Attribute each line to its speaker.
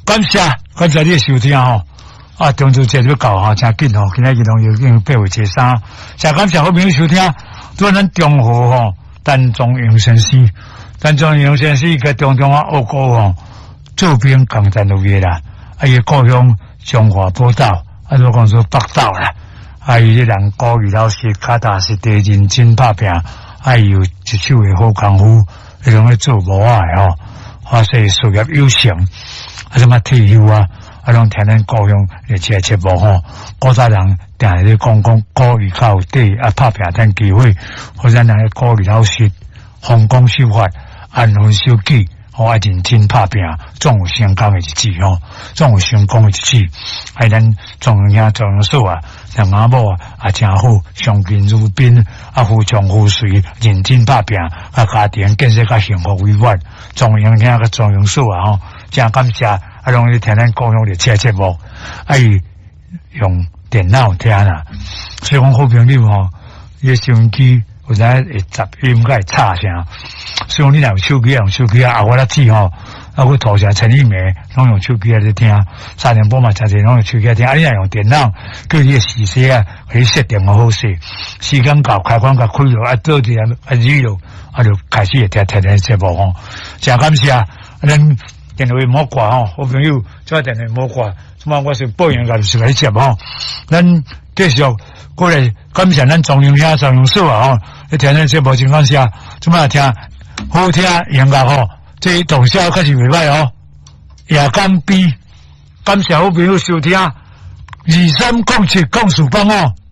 Speaker 1: 感谢你的收听吼。啊，中秋节要到吼，真紧吼，今仔日拢已经8月13，真感谢好朋友收听。做咱中和吼，陈宗荣先生，陈宗荣先生个中啊学过吼，驻兵抗战路业啦，啊伊故乡中华宝岛，啊如讲说北岛啦，啊伊人高语老师，脚踏实地认真拍拼，啊伊有一手的好功夫，迄种咧做无爱吼，啊说事业有成，啊什么退休啊。啊，拢听咱故乡的这节目吼，古早人定咧讲古语较有底，啊拍拼等机会，或者咱人古语老师，奉公守法，安分守己，啊认真拍拼，总有成功的日子吼，总有成功的日子。啊，咱中央中央所啊，人阿某啊真好，相敬如宾，啊夫唱妇随，认真拍拼，啊家庭建设较幸福美满。中央厅个中央所啊吼，真感谢。啊，拢去听咱故乡的节目，啊伊用电脑听啦，所以讲好朋友吼，伊收音机有阵会杂音，会吵声，所以讲你若用手机啊，我咧听吼，啊我头前陈一梅拢用手机咧听，3点半嘛真侪拢用手机听，啊你若用电脑，叫你时势啊，可以设定好势，时间到开关甲开落，啊倒伫啊语落，啊就开始会听咱节目吼，真感谢咱。电话莫挂吼，好朋友，这电话莫挂，什么我是报应个是来接吼，咱继续过来感谢咱中央厅中央所啊吼，你听咱节目情况下，怎么听好听音乐吼，这动效确实袂歹哦，夜间比感谢好朋友收听2307讲事帮哦。